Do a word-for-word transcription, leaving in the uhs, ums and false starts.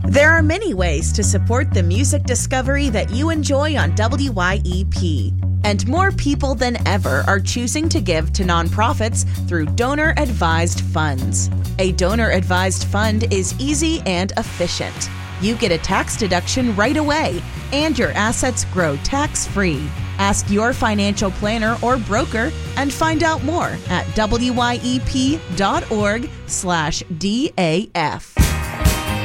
There are many ways to support the music discovery that you enjoy on W Y E P. And more people than ever are choosing to give to nonprofits through donor-advised funds. A donor-advised fund is easy and efficient. You get a tax deduction right away, and your assets grow tax-free. Ask your financial planner or broker and find out more at W Y E P dot org slash D A F.